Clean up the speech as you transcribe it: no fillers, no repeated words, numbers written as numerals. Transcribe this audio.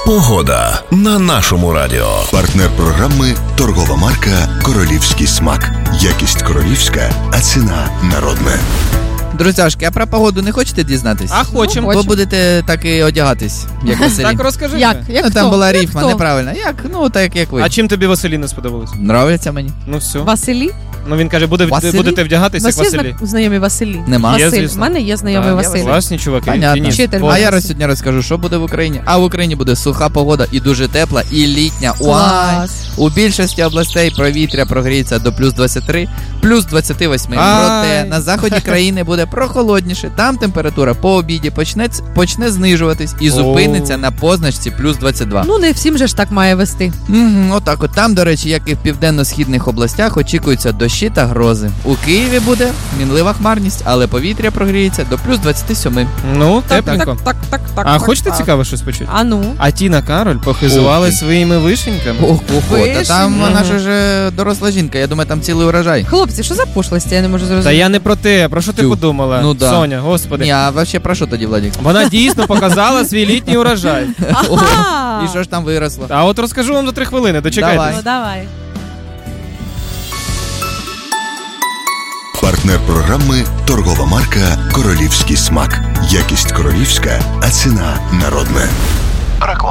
Погода на нашому радіо. Партнер програми торгова марка «Королівський смак». Якість королівська, а ціна народна. Друзяшки, а про погоду не хочете дізнатись? А хочемо. Ви будете так і одягатись, як Василій. Так розкажи. Як Ну, там хто? була Як рифма хто? неправильна. Як ви. А чим тобі Василій не сподобалось? Нравиться мені? Ну все. Василі? Ну він каже, Василій? будете вдягатись У як вас є Василій. знайомі Василі? Нема. Є, Василь. звісно. У мене є знайомий Так, Василь. Класні чуваки. Понятно. Денис, Вчитель. Бог. А я сьогодні розкажу, що буде в Україні. А в Україні буде суха погода і дуже тепла, і літня. Клас. У більшості областей повітря прогріється до плюс 23, плюс 28. Ай. Проте на заході країни буде прохолодніше. Там температура по обіді почне знижуватись і зупиниться на позначці плюс 22. Ну, не всім же ж так має вести. Отак от. Там, до речі, як і в південно-східних областях, очікуються дощі та грози. У Києві буде мінлива хмарність, але повітря прогріється до плюс 27. Ну, Так. тепленько. А так, хочете так. цікаво щось почути? А ну? А Тіна Кароль похизувала Ух ти. своїми вишеньками. Ого, та Вишні. там Мгм. вона ж уже доросла жінка, я думаю, там цілий урожай. Хлопці, що за пошлості? Я не можу зрозуміти. Та я не про те, про що ти Тю. подумала? Ну да. Соня, господи. Ні, а взагалі про що тоді, Владик? Вона дійсно показала свій літній урожай. Ага! І що ж там виросло? А от розкажу вам за 3 хвилини, дочекайтесь. Давай. Ну, давай. Партнер програми торгова марка «Королівський смак». Якість королівська, а ціна народна.